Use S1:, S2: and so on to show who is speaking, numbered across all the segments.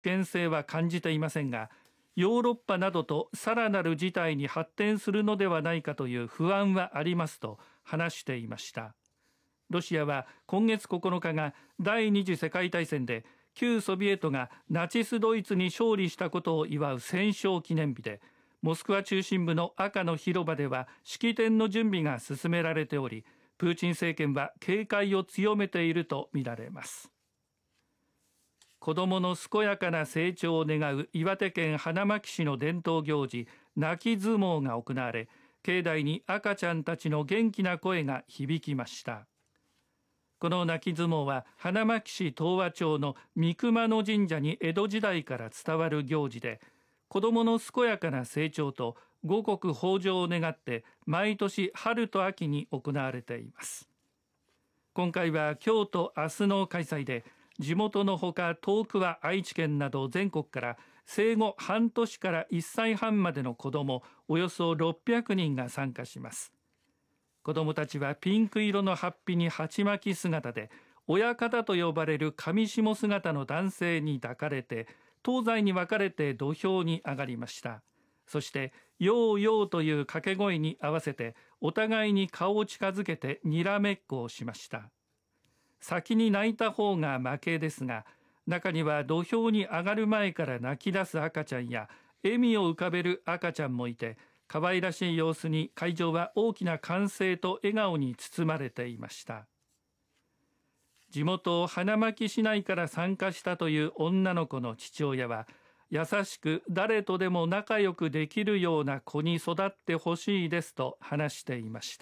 S1: 険性は感じていませんが、ヨーロッパなどとさらなる事態に発展するのではないかという不安はありますと話していました。ロシアは今月9日が第二次世界大戦で旧ソビエトがナチスドイツに勝利したことを祝う戦勝記念日で、モスクワ中心部の赤の広場では式典の準備が進められており、プーチン政権は警戒を強めているとみられます。子どもの健やかな成長を願う岩手県花巻市の伝統行事、泣き相撲が行われ、境内に赤ちゃんたちの元気な声が響きました。この泣き相撲は花巻市東和町の三熊野神社に江戸時代から伝わる行事で、子どもの健やかな成長と五穀豊穣を願って毎年春と秋に行われています。今回は今日と明日の開催で、地元のほか遠くは愛知県など全国から生後半年から1歳半までの子どもおよそ600人が参加します。子どもたちはピンク色の法被に鉢巻き姿で、親方と呼ばれる上下姿の男性に抱かれて東西に分かれて土俵に上がりました。そしてようようという掛け声に合わせてお互いに顔を近づけてにらめっこをしました。先に泣いた方が負けですが、中には土俵に上がる前から泣き出す赤ちゃんや笑みを浮かべる赤ちゃんもいて、可愛らしい様子に会場は大きな歓声と笑顔に包まれていました。地元花巻市内から参加したという女の子の父親は、優しく誰とでも仲良くできるような子に育ってほしいですと話していました。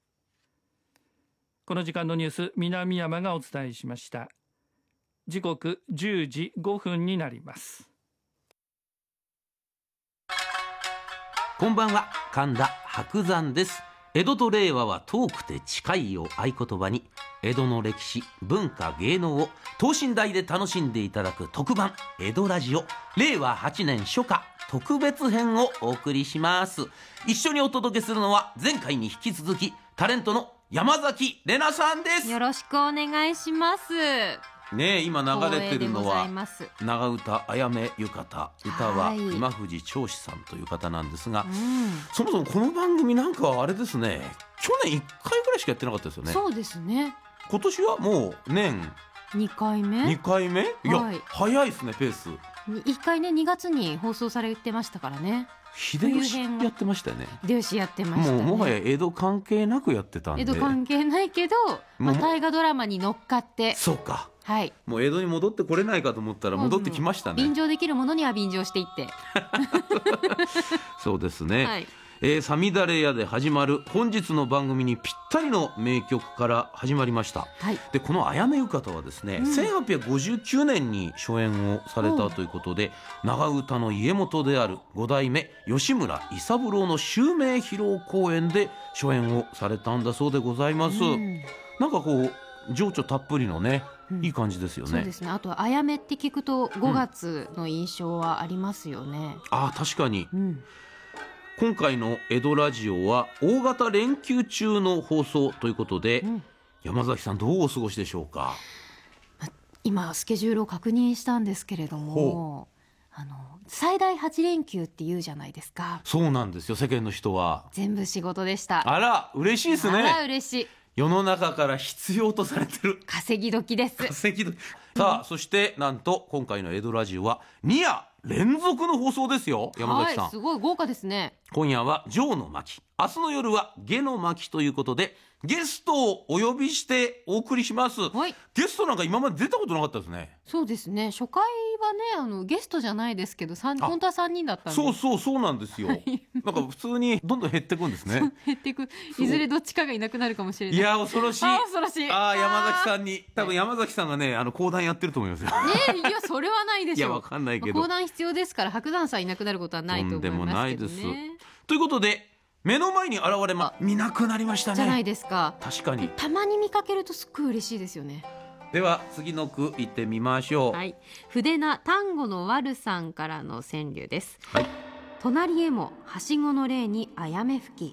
S1: この時間のニュース、南山がお伝えしました。時刻10時5分になります。
S2: こんばんは、神田伯山です。江戸と令和は遠くて近いを合言葉に、江戸の歴史、文化、芸能を等身大で楽しんでいただく特番江戸ラジオ、令和8年初夏特別編をお送りします。一緒にお届けするのは前回に引き続きタレントの山崎怜奈さんです。
S3: よろしくお願いします。
S2: ねえ、今流れてるのは長唄あやめゆかた、歌は今藤長志さんという方なんですが、そもそもこの番組なんかあれですね、去年1回ぐらいしかやってなかったですよね。
S3: そうですね。
S2: 今年はもう年
S3: 2回目
S2: いや、早いですね、ペース。
S3: 1回ね、2月に放送されてましたからね。
S2: 秀吉やってましたよね。
S3: 秀吉やってましたね。
S2: もはや江戸関係なくやってたんで。
S3: 江戸関係ないけど、大河ドラマに乗っかって。
S2: そうか、
S3: はい、
S2: もう江戸に戻ってこれないかと思ったら戻ってきましたね。
S3: 便乗できるものには便乗していって
S2: そうですね、
S3: はい。
S2: さみだれ屋で始まる本日の番組にぴったりの名曲から始まりました、
S3: はい、
S2: でこのあやめゆかたはですね、1859年に初演をされたということで、長唄の家元である五代目吉村伊三郎の襲名披露公演で初演をされたんだそうでございます、なんかこう情緒たっぷりのね、いい感じですよね。
S3: そうですね。あとはあやめって聞くと5月の印象はありますよね、
S2: 確かに、今回の江戸ラジオは大型連休中の放送ということで、山崎さんどうお過ごしでしょうか。
S3: 今スケジュールを確認したんですけれども、最大8連休って言うじゃないですか。
S2: そうなんですよ、世間の人は
S3: 全部仕事でした。
S2: あら嬉しいですね。
S3: あら嬉しい。
S2: 世の中から必要とされてる
S3: 稼ぎ時です。
S2: 稼ぎ時。さあ、そしてなんと今回の江戸ラジオは2夜連続の放送ですよ。山崎さん、
S3: すごい豪華ですね。
S2: 今夜は上の巻、明日の夜は下の巻ということで、ゲストをお呼びしてお送りします、ゲストなんか今まで出たことなかったですね。
S3: そうですね。初回はね、ゲストじゃないですけど本当は3人だったんで。
S2: そうなんですよ、なんか普通にどんどん減っていくんですね。
S3: 減っていく。いずれどっちかがいなくなるかもしれない。
S2: いや恐ろしい。
S3: 恐ろしい。
S2: 山崎さんに多分山崎さんがね、講談やってると思いますよ。
S3: いやそれはないでしょう。
S2: いやわかんないけど、
S3: 講談必要ですから、白山さんいなくなることはないと思いますけどね。
S2: とんでもないです。ということで目の前に現れ見なくなりましたね。
S3: じゃないですか。
S2: 確かに
S3: たまに見かけるとすっごい嬉しいですよね。
S2: では次の句いってみましょう。
S3: はい、筆名丹後の悪さんからの川柳です、
S2: はい、
S3: 隣へもはしごの霊にあやめ吹き、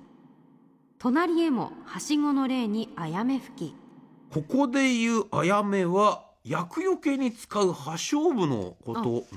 S3: 隣へもはしごの霊にあやめ吹き。
S2: ここで言うあやめは厄除けに使う破傷部のこと